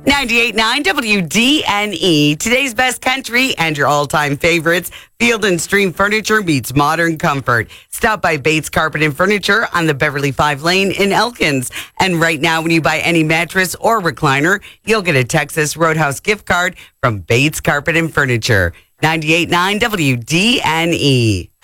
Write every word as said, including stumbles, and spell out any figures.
ninety-eight point nine W D N E. Today's best country and your all-time favorites. Field and Stream Furniture meets modern comfort. Stop by Bates Carpet and Furniture on the Beverly Five Lane in Elkins. And right now, when you buy any mattress or recliner, you'll get a Texas Roadhouse gift card from Bates Carpet and Furniture. ninety-eight point nine W D N E.